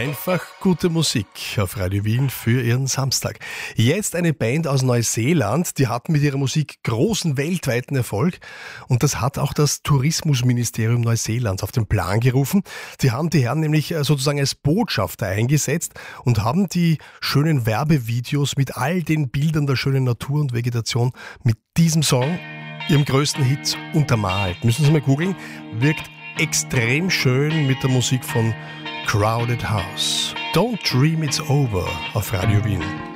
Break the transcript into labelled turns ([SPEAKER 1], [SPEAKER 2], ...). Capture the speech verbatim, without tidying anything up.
[SPEAKER 1] Einfach gute Musik auf Radio Wien für Ihren Samstag. Jetzt eine Band aus Neuseeland, die hat mit ihrer Musik großen weltweiten Erfolg und das hat auch das Tourismusministerium Neuseelands auf den Plan gerufen. Sie haben die Herren nämlich sozusagen als Botschafter eingesetzt und haben die schönen Werbevideos mit all den Bildern der schönen Natur und Vegetation mit diesem Song, ihrem größten Hit, untermalt. Müssen Sie mal googeln, wirkt extrem schön mit der Musik von Crowded House. Don't Dream It's Over auf Radio Wien.